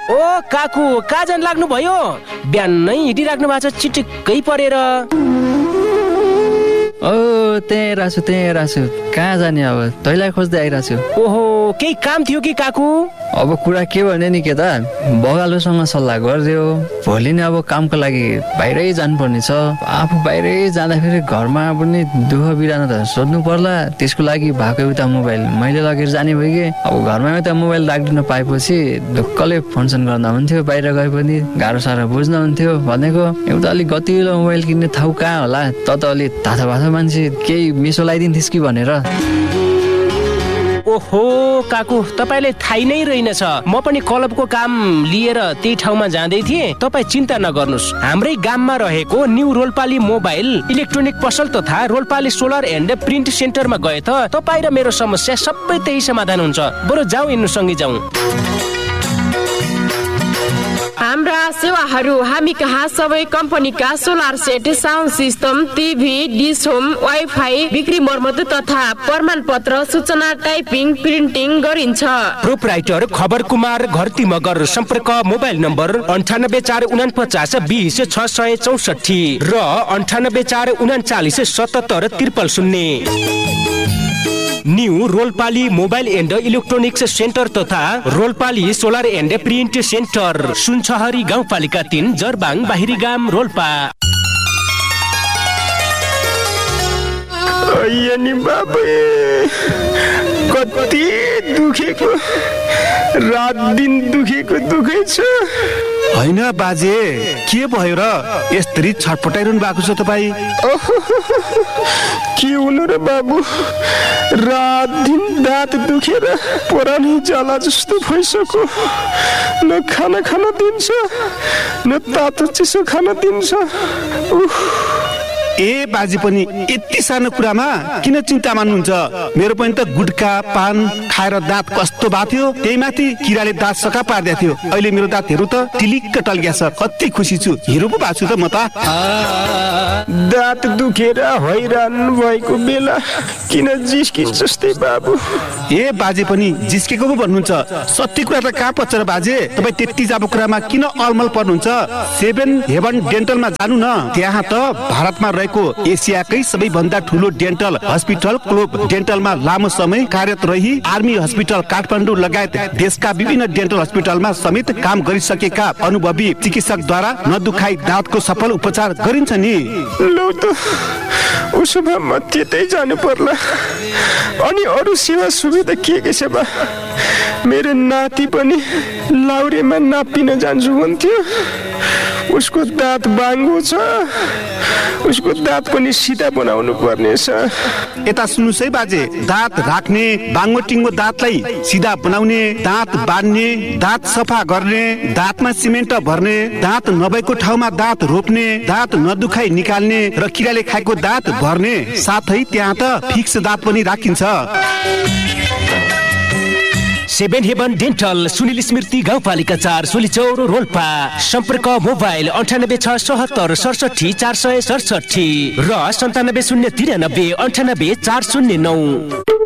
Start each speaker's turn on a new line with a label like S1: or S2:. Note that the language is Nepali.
S1: ओ काकु, कहाँ जान लाग्नु भयो? बिहानै हिँडिराख्नु भएको छ चिटिक्कै परेर।
S2: ओ त्यही रासु कहाँ जाने अब, तैँलाई खोज्दै आइरहेको छु।
S1: ओहो, केही काम थियो कि काकु?
S2: अब कुरा के भने नि के त, बगालोसँग सल्लाह गरिदियो। भोलि नै अब कामको लागि बाहिरै जानुपर्ने छ। आफू बाहिरै जाँदाखेरि घरमा पनि दुःख बिरानो त सोध्नु पर्ला। त्यसको लागि भएको एउटा मोबाइल मैले लगेर जाने भयो कि अब घरमा एउटा मोबाइल राखिदिन पाएपछि ढुक्कले फोनसन गर्दा हुन्थ्यो। बाहिर गए पनि गाह्रो साह्रो बुझ्न हुन्थ्यो। भनेको एउटा अलिक गतिलो मोबाइल किन्ने ठाउँ कहाँ होला? त अलिक थाहा भाषा मान्छे केही मिसो लगाइदिन्थिस् कि भनेर।
S1: ओहो काकु, तपाईँले थाहै नै रहेनछ। म पनि क्लबको काम लिएर त्यही ठाउँमा जाँदै थिएँ। तपाईँ चिन्ता नगर्नुहोस्, हाम्रै गाममा रहेको न्यू रोल्पाली मोबाइल इलेक्ट्रोनिक पसल तथा रोल्पाली सोलर एन्ड प्रिन्ट सेन्टरमा गए त तपाईँ र मेरो समस्या सबै त्यही समाधान हुन्छ। बरु जाउँ, हिँड्नुसँगै जाउँ।
S3: हाम्रा सेवाहरू हामी कहाँ सबै कम्पनीका solar set, sound system, TV, dish home, wifi, बिक्री मर्मत तथा प्रमाणपत्र, सूचना टाइपिङ, प्रिन्टिङ गरिन्छ।
S1: प्रोपराइटर खबर कुमार घरती मगर। सम्पर्क मोबाइल नम्बर 9844206664 र 9844397700। New रोल्पाली mobile and electronics centre तथा रोल्पाली सोलर एन्ड प्रिन्ट सेन्टर, सुनछहरी गाउँपालिका 3, जरबाङ बाहिरी गाम, रोल्पा।
S4: नि बाबे, कति दुखेको, रात दिन दुखेको दुखै छ।
S5: होइन बाजे, के भयो र यसरी छटपटाइरहनु भएको छ तपाईँ?
S4: के हुनु र बाबु, रात दिन दाँत दुखेर परानी जाला जस्तो भइसक्यो। न खाना खान दिन्छ, न तातो चिसो खान दिन्छ।
S5: ए बाजे पनि यति सानो कुरामा किन चिन्ता मान्नुहुन्छ? मेरो पनि त गुटखा पान खाएर दाँत कस्तो भएको थियो, त्यही माथि किराले दाँत सका पार्दै थियो। अहिले मेरो दाँत हेरु त टिलिक्क टल्किया छ। कति खुसी छु, हिरो पो भएको छु त म त।
S4: दाँत दुखेर हैरान भएको बेला किन जिस्किन्छ जस्तै बाबु?
S5: ए बाजे पनि जिस्केको पो भन्नुहुन्छ? सत्य कुरा त कहाँ पर्छ र बाजे? तपाईँ त्यति जाबो कुरामा किन अलमल पर्नुहुन्छ? 7 हेभन डेन्टलमा जानु न। त्यहाँ त भारतमा रहेको एसियाकै सबैभन्दा ठुलो डेन्टल हस्पिटल क्लोब डेन्टलमा लामो समय कार्यरत रही आर्मी हस्पिटल काठमाडौँ लगायत देशका विभिन्न डेन्टल हस्पिटलमा समेत काम गरिसकेका अनुभवी चिकित्सकद्वारा नदुखाई दाँतको सफल उपचार गरिन्छ नि।
S4: लौ त उसो भए म त्यतै जानु पर्ला। अनि अरू सेवा सुविधा के छ बा? मेरो नाति पनि लाउरेमा नापिन जान्छु भन्थ्यो। उसको दाँत बाङ्गो छ, उसको दाँत पनि सिधा बनाउनु पर्नेछ।
S5: यता सुन्नुहोस् है बाजे, दाँत राख्ने, बाङ्गो टिङ्गो दाँतलाई सिधा बनाउने, दाँत बाँध्ने, दाँत सफा गर्ने, दाँतमा सिमेन्ट भर्ने, दाँत नभएको ठाउँमा दाँत रोप्ने, दाँत नदुखाई निकाल्ने र किराले खाएको दाँत भर्ने, साथै त्यहाँ त फिक्स दाँत पनि राखिन्छ।
S1: 7 हेभन डेन्टल, सुनिल स्मृति गाउँपालिका 4, सोलीचौर, रोल्पा। सम्पर्क मोबाइल 9867676467 र 97 093 98 409।